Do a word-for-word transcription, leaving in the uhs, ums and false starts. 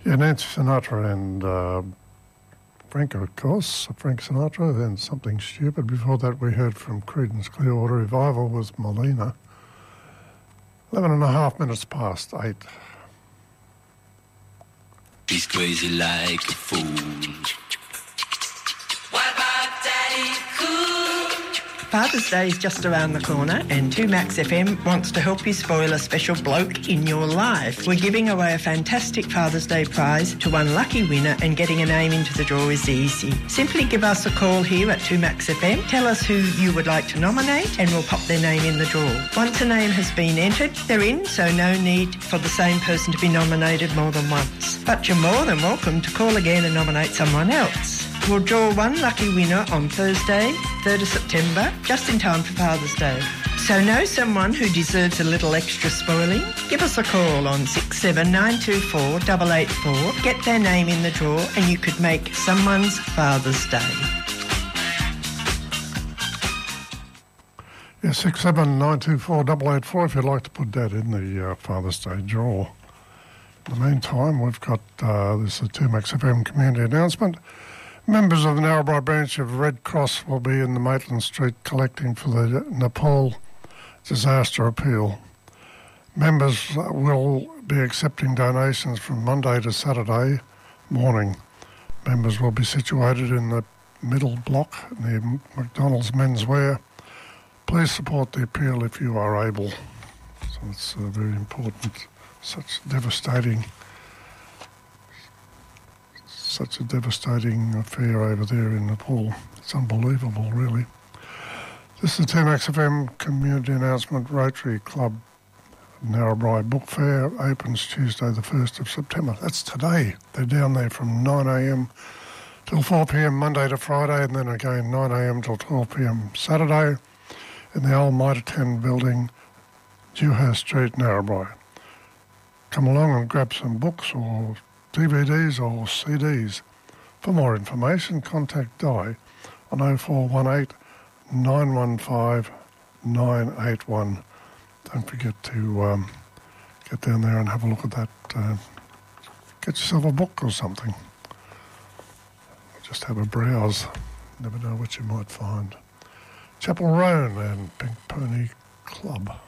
Yeah, Nancy Sinatra and uh, Frank, of course, Frank Sinatra, then Something Stupid. Before that, we heard from Creedence Clearwater Revival was Molina. Eleven and a half minutes past eight. He's crazy like a fool. What about Daddy Cool? Father's Day is just around the corner and two Max F M wants to help you spoil a special bloke in your life. We're giving away a fantastic Father's Day prize to one lucky winner, and getting a name into the draw is easy. Simply give us a call here at two Max F M, tell us who you would like to nominate and we'll pop their name in the draw. Once a name has been entered, they're in, so no need for the same person to be nominated more than once. But you're more than welcome to call again and nominate someone else. We'll draw one lucky winner on Thursday, third of September, just in time for Father's Day. So know someone who deserves a little extra spoiling? Give us a call on six seven nine two four eight eight four, get their name in the draw, and you could make someone's Father's Day. Yeah, six seven nine two four eight eight four if you'd like to put that in the uh, Father's Day draw. In the meantime, we've got, uh, this is a two Max F M community announcement. Members of the Narrabri branch of Red Cross will be in the Maitland Street collecting for the Nepal disaster appeal. Members will be accepting donations from Monday to Saturday morning. Members will be situated in the middle block near McDonald's Menswear. Please support the appeal if you are able. So it's uh, very important. Such devastating Such a devastating affair over there in Nepal. It's unbelievable, really. This is the two Max F M community announcement. Rotary Club Narrabri Book Fair opens Tuesday the first of September. That's today. They're down there from nine a m till four p m Monday to Friday, and then again nine a m till twelve p m Saturday in the old Mitre ten building, Dewhurst Street, Narrabri. Come along and grab some books or D V Ds or C Ds. For more information, contact Di on oh four one eight nine one five nine eight one. Don't forget to um, get down there and have a look at that. Uh, get yourself a book or something. Just have a browse. Never know what you might find. Chapel Roan and Pink Pony Club.